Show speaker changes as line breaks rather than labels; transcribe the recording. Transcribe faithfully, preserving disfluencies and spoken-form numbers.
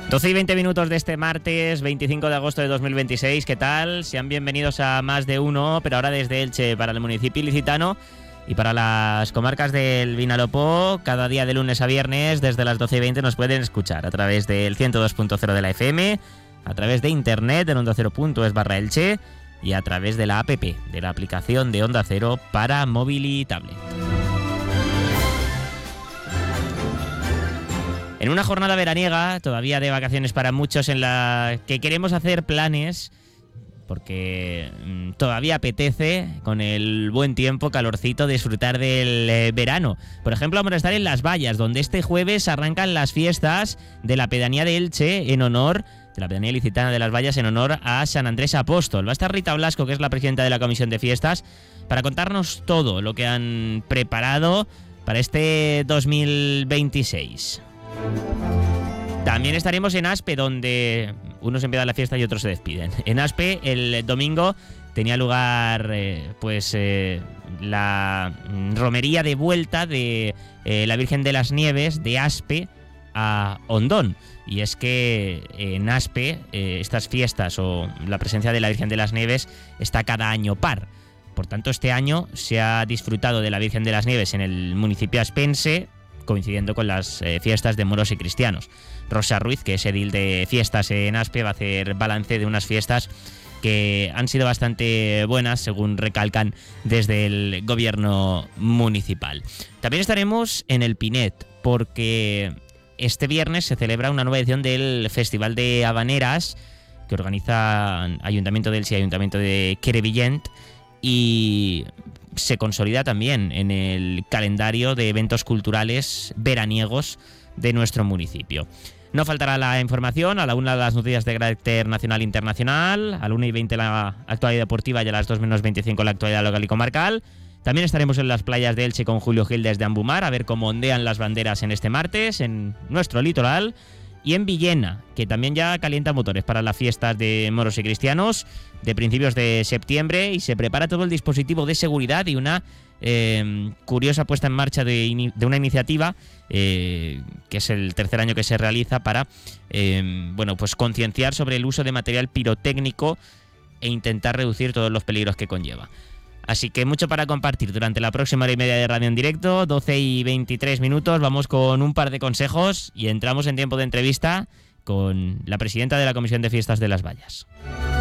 doce y veinte minutos de este martes veinticinco de agosto de dos mil veintiséis. ¿Qué tal? Sean bienvenidos a Más de Uno, pero ahora desde Elche para el municipio ilicitano y para las comarcas del Vinalopó. Cada día de lunes a viernes desde las doce y veinte nos pueden escuchar a través del ciento dos punto cero de la F M, a través de internet en onda cero punto es barra Elche y a través de la app, de la aplicación de Onda Cero para móvil y tablet. En una jornada veraniega, todavía de vacaciones para muchos, en la que queremos hacer planes, porque mmm, todavía apetece, con el buen tiempo, calorcito, disfrutar del eh, verano. Por ejemplo, vamos a estar en Las Vallas, donde este jueves arrancan las fiestas de la pedanía de Elche en honor, de la pedanía ilicitana de Las Vallas, en honor a San Andrés Apóstol. Va a estar Rita Blasco, que es la presidenta de la Comisión de Fiestas, para contarnos todo lo que han preparado para este dos mil veintiséis. También estaremos en Aspe, donde unos empiezan la fiesta y otros se despiden. En Aspe, el domingo tenía lugar eh, pues eh, la romería de vuelta de eh, la Virgen de las Nieves de Aspe a Ondón. Y es que en Aspe eh, estas fiestas o la presencia de la Virgen de las Nieves está cada año par. Por tanto, este año se ha disfrutado de la Virgen de las Nieves en el municipio aspense, coincidiendo con las eh, fiestas de moros y cristianos. Rosa Ruiz, que es edil de fiestas en Aspe, va a hacer balance de unas fiestas que han sido bastante buenas, según recalcan desde el gobierno municipal. También estaremos en el Pinet, porque este viernes se celebra una nueva edición del Festival de Habaneras, que organizan Ayuntamiento de Elche y Ayuntamiento de Crevillent, y se consolida también en el calendario de eventos culturales veraniegos de nuestro municipio. No faltará la información, a la una las noticias de carácter nacional e internacional, a la una y veinte la actualidad deportiva y a las dos menos veinticinco la actualidad local y comarcal. También estaremos en las playas de Elche con Julio Gil desde Ambumar, a ver cómo ondean las banderas en este martes, en nuestro litoral. Y en Villena, que también ya calienta motores para las fiestas de moros y cristianos de principios de septiembre, y se prepara todo el dispositivo de seguridad y una eh, curiosa puesta en marcha de, in- de una iniciativa eh, que es el tercer año que se realiza para eh, bueno, pues concienciar sobre el uso de material pirotécnico e intentar reducir todos los peligros que conlleva. Así que mucho para compartir durante la próxima hora y media de radio en directo, doce y veintitrés minutos. Vamos con un par de consejos y entramos en tiempo de entrevista con la presidenta de la Comisión de Fiestas de Las Vallas.